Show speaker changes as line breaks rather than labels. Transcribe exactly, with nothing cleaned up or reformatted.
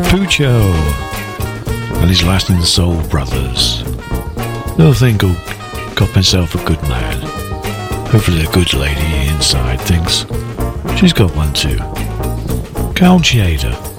Pucho and his Lasting Soul Brothers. Little thing called Got Myself a Good Man. Hopefully the good lady inside thinks she's got one too. Count Jada.